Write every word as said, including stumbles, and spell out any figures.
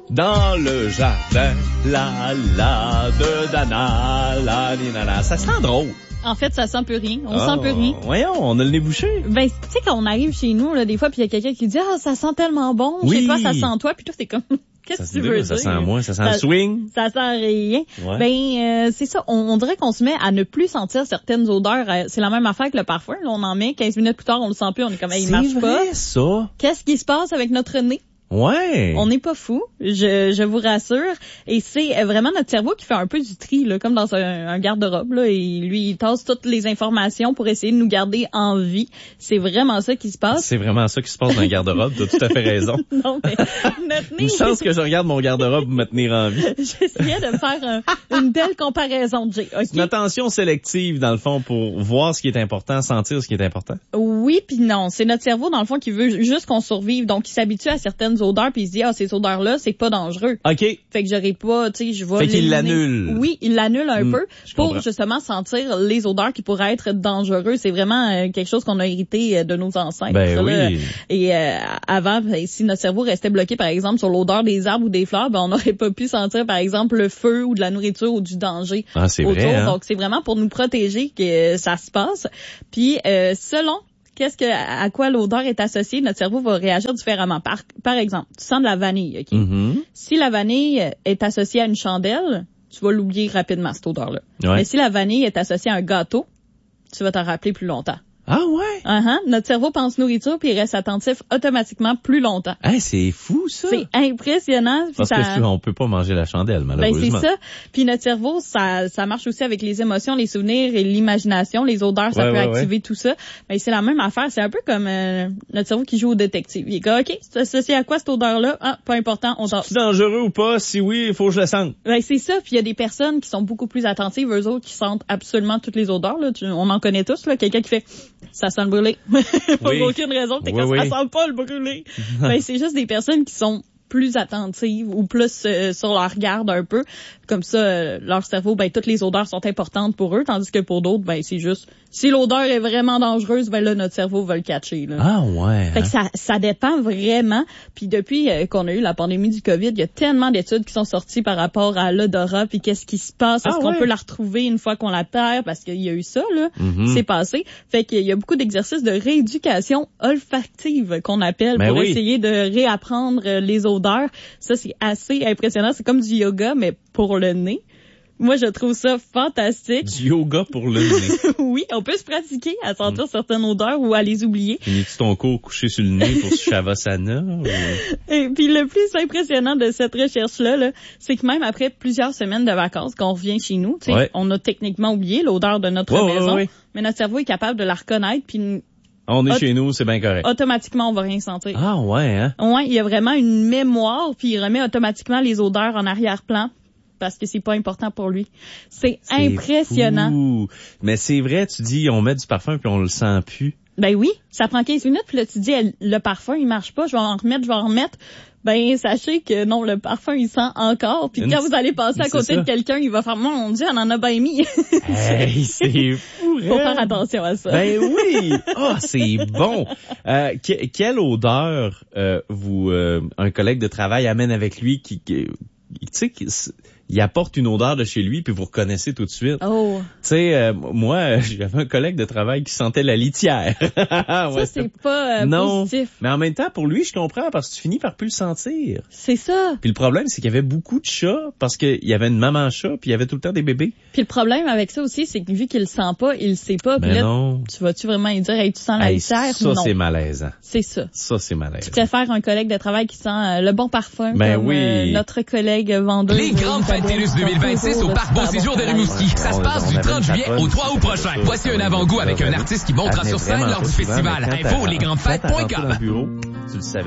Dans le jardin, la la de Dana, la ni nana. Ça sent drôle. En fait, ça sent plus rien. On oh, sent plus rien. Voyons, on a le nez bouché. Ben, tu sais, quand on arrive chez nous, là, des fois, puis il y a quelqu'un qui dit, ah, ça sent tellement bon. Oui. Chez toi, ça sent toi. Puis toi, t'es comme, qu'est-ce que tu veux ça dire? Ça sent moi, ça sent ça, le swing. Ça sent rien. Ouais. Ben, euh, c'est ça. On, on dirait qu'on se met à ne plus sentir certaines odeurs. C'est la même affaire que le parfum. Là, on en met quinze minutes plus tard, on le sent plus. On est comme, hey, il marche vrai, pas. Ça. Qu'est-ce qui se passe avec notre nez? Ouais. On n'est pas fou, je, je vous rassure. Et c'est vraiment notre cerveau qui fait un peu du tri, là, comme dans un, un garde-robe. Là, et lui, il tasse toutes les informations pour essayer de nous garder en vie. C'est vraiment ça qui se passe. C'est vraiment ça qui se passe dans le garde-robe. Tu as tout à fait raison. Non, mais notre nez... Une chance que je regarde mon garde-robe pour me tenir en vie. J'essayais de faire un, une belle comparaison, Jay. Okay? Une attention sélective, dans le fond, pour voir ce qui est important, sentir ce qui est important. Oui, puis non. C'est notre cerveau, dans le fond, qui veut juste qu'on survive. Donc, il s'habitue à certaines odeurs, puis il se dit, ah, ces odeurs-là, c'est pas dangereux. OK. Fait que j'aurais pas, tu sais, je vais... Fait qu'il l'annule. Oui, il l'annule un mmh, peu pour comprends. Justement sentir les odeurs qui pourraient être dangereuses. C'est vraiment euh, quelque chose qu'on a hérité euh, de nos ancêtres. Ben ça, oui. Là. Et euh, avant, si notre cerveau restait bloqué, par exemple, sur l'odeur des arbres ou des fleurs, ben on n'aurait pas pu sentir, par exemple, le feu ou de la nourriture ou du danger ah, c'est autour. Vrai, hein? Donc, c'est vraiment pour nous protéger que ça se passe. Puis, euh, selon qu'est-ce que, à quoi l'odeur est associée, notre cerveau va réagir différemment. Par, par exemple, tu sens de la vanille, OK? Mm-hmm. Si la vanille est associée à une chandelle, tu vas l'oublier rapidement, cette odeur-là. Ouais. Mais si la vanille est associée à un gâteau, tu vas t'en rappeler plus longtemps. Ah ouais? Uh-huh. Notre cerveau pense nourriture puis il reste attentif automatiquement plus longtemps. Hey, c'est fou, ça! C'est impressionnant. Parce ça... que on peut pas manger la chandelle, malheureusement. Ben, c'est ça. Puis notre cerveau, ça, ça marche aussi avec les émotions, les souvenirs et l'imagination. Les odeurs, ça ouais, peut ouais, activer ouais. tout ça. Ben, c'est la même affaire. C'est un peu comme euh, notre cerveau qui joue au détective. Il est comme, OK, c'est associé à quoi cette odeur-là? Ah, pas important, on t'en... C'est dangereux ou pas? Si oui, il faut que je le sente. Ben, c'est ça. Puis il y a des personnes qui sont beaucoup plus attentives, eux autres, qui sentent absolument toutes les odeurs. Là. On en connaît tous. Là. Quelqu'un qui fait, ça sent le brûlé. Pour oui. aucune raison. T'es oui, comme, oui. ça sent pas le brûlé. Ben, c'est juste des personnes qui sont plus attentives ou plus euh, sur leur garde un peu. Comme ça, euh, leur cerveau, ben toutes les odeurs sont importantes pour eux, tandis que pour d'autres, ben c'est juste, si l'odeur est vraiment dangereuse, ben là, notre cerveau va le catcher. Là. Ah ouais. Fait que ça, ça dépend vraiment. Puis depuis euh, qu'on a eu la pandémie du COVID, il y a tellement d'études qui sont sorties par rapport à l'odorat, puis qu'est-ce qui se passe, est-ce ah, qu'on ouais. peut la retrouver une fois qu'on la perd, parce qu'il y a eu ça, là, mm-hmm. c'est passé. Fait qu'il y a beaucoup d'exercices de rééducation olfactive qu'on appelle ben pour oui. essayer de réapprendre les odeurs. Ça, c'est assez impressionnant. C'est comme du yoga, mais pour le nez. Moi, je trouve ça fantastique. Du yoga pour le nez. Oui, on peut se pratiquer à sentir mm. certaines odeurs ou à les oublier. Finis-tu ton cours couché sur le nez pour Shavasana? Ou... Et puis le plus impressionnant de cette recherche-là, là, c'est que même après plusieurs semaines de vacances, quand on revient chez nous, ouais. on a techniquement oublié l'odeur de notre ouais, maison, ouais, ouais. mais notre cerveau est capable de la reconnaître, puis on est Aut- chez nous, c'est bien correct. Automatiquement, on va rien sentir. Ah ouais, hein? Ouais, il y a vraiment une mémoire, puis il remet automatiquement les odeurs en arrière-plan. Parce que c'est pas important pour lui. C'est, c'est impressionnant. Fou. Mais c'est vrai, tu dis, on met du parfum puis on le sent plus. Ben oui, ça prend quinze minutes, puis là, tu dis, le parfum, il marche pas, je vais en remettre, je vais en remettre. Ben, sachez que non, le parfum, il sent encore. Puis quand vous allez passer à côté de quelqu'un, il va faire, mon Dieu, on en a bien mis. Hey, c'est fou. Faut faire attention à ça. Ben oui. Ah, oh, c'est bon. Euh, que, quelle odeur euh, vous, euh, un collègue de travail amène avec lui qui, qui tu sais, il apporte une odeur de chez lui, puis vous reconnaissez tout de suite. Oh. Tu sais, euh, moi, j'avais un collègue de travail qui sentait la litière. Ça, ouais, c'est pas euh, non, positif. Mais en même temps, pour lui, je comprends, parce que tu finis par plus le sentir. C'est ça. Puis le problème, c'est qu'il y avait beaucoup de chats, parce qu'il y avait une maman chat, puis il y avait tout le temps des bébés. Puis le problème avec ça aussi, c'est que vu qu'il le sent pas, il le sait pas. Puis ben là, non. tu vas-tu vraiment lui dire, hey, tu sens la hey, litière? Ça, non. c'est malaisant. C'est ça. Ça, c'est malaisant. Tu préfères un collègue de travail qui sent euh, le bon parfum, ben comme oui. euh, notre collègue vendeur. Les grandes fêtes TELUS deux mille vingt-six au Parc Beau Séjour de Rimouski. Ça se passe du trente juillet au trois août prochain. Voici un avant-goût avec un artiste qui montera sur scène lors du festival. Info, lesgrandesfêtes point com. Tu le savais.